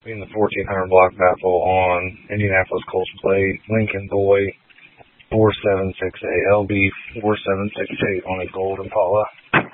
being the 1400 block baffle on Indianapolis Colts plate, Lincoln Boy 4768, LB 4768 on a Gold Impala.